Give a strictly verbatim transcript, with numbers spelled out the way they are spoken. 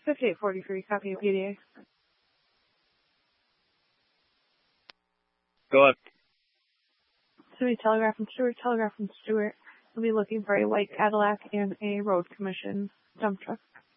fifty-eight forty-three, copy of P D A. Go ahead. City Telegraph from Stewart, Telegraph from Stewart. We'll be looking for a white Cadillac and a road commission dump truck.